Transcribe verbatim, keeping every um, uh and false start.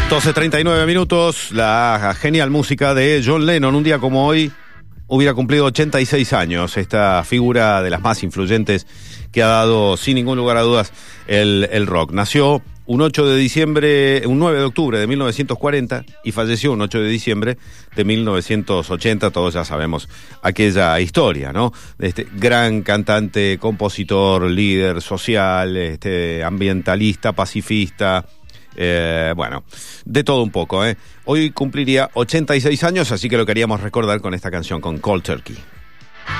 doce treinta y nueve minutos, la genial música de John Lennon. Un día como hoy hubiera cumplido ochenta y seis años, esta figura de las más influyentes que ha dado, sin ningún lugar a dudas, el, el rock. Nació un ocho de diciembre, un nueve de octubre de mil novecientos cuarenta y falleció un ocho de diciembre de mil novecientos ochenta. Todos ya sabemos aquella historia, ¿no? De este gran cantante, compositor, líder social, este ambientalista, pacifista. Eh, bueno, de todo un poco, ¿eh? Hoy cumpliría ochenta y seis años, así que lo queríamos recordar con esta canción, con Cold Turkey.